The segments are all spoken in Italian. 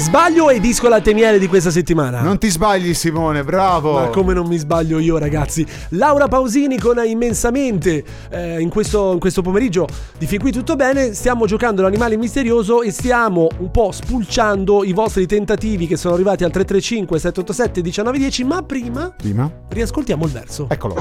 sbaglio e disco latte e miele di questa settimana. Non ti sbagli, Simone, bravo. Ma come non mi sbaglio io, ragazzi. Laura Pausini con Immensamente. In questo pomeriggio di Fin Qui Tutto Bene stiamo giocando l'animale misterioso e stiamo un po' spulciando i vostri tentativi che sono arrivati al 335 787 1910. Ma prima riascoltiamo il verso. Eccolo.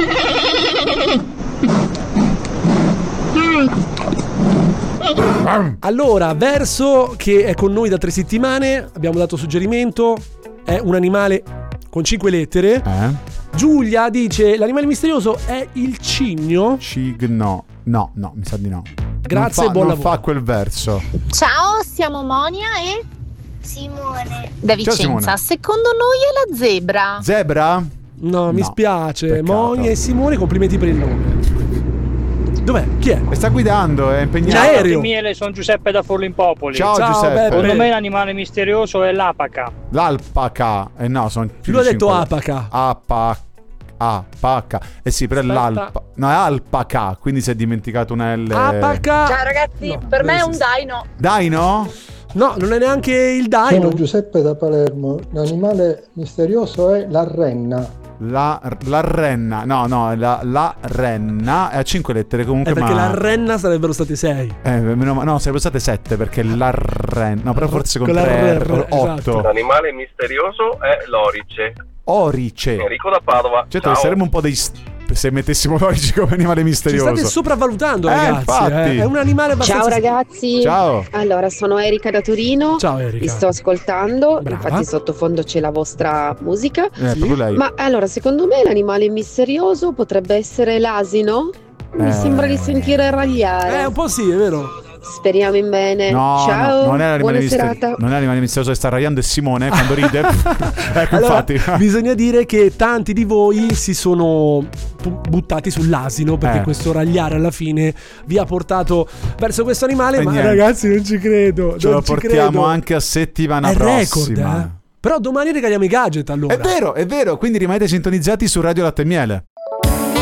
Allora, verso che è con noi da 3 settimane. Abbiamo dato suggerimento. È un animale con 5 lettere. Giulia dice l'animale misterioso è il cigno. No, mi sa di no. Grazie, buon lavoro. Non fa quel verso. Ciao, siamo Monia e Simone. da Vicenza. Simone. Secondo noi è la zebra. Zebra? No, mi spiace. peccato. Monia e Simone, complimenti per il nome. Dov'è? Chi è? E sta guidando, è impegnato. In aereo. Miele, sono Giuseppe da Forlimpopoli. Ciao Giuseppe. Beppe. Secondo me l'animale misterioso è l'apaca. L'alpaca. No, sono più Lui ha di detto 5. apaca. Apaca. Eh sì, però è Aspetta. l'alpa. No, è alpaca, quindi si è dimenticato una L. Apaca. Ciao ragazzi, No, per me è non un esiste. daino. Daino? No, non è neanche il daino. Sono Giuseppe da Palermo. L'animale misterioso è la renna. La renna. No, la renna è a 5 lettere comunque. Perché ma la renna sarebbero state 6. no, sarebbero state 7 perché la renna. No, però forse con Con la 3 R, 8. esatto. L'animale misterioso è l'orice. Orice. Enrico da Padova. Certo, Ciao. saremmo un po' dei se mettessimo l'orice come animale Ci misterioso. state sopravvalutando, ragazzi. infatti. È un animale abbastanza. Ciao ragazzi. Ciao. Allora, sono Erika da Torino. Ciao Erika. Vi sto ascoltando. Brava. Infatti sottofondo c'è la vostra musica. Proprio lei. Ma allora, secondo me l'animale misterioso potrebbe essere l'asino. Mi sembra di sentire ragliare. Un po' sì, è vero. Speriamo in bene. No, Ciao. non è l'animale buona serata. non è l'animale misterioso che sta ragliando, è Simone quando ride. Ecco, Allora, infatti. bisogna dire che tanti di voi si sono buttati sull'asino perché questo ragliare alla fine vi ha portato verso questo animale. E Ma niente. ragazzi, non ci credo. Ce non lo ci portiamo credo. anche a settimana È prossima. record, Però domani regaliamo i gadget allora. È vero, quindi rimanete sintonizzati su Radio Latte e Miele.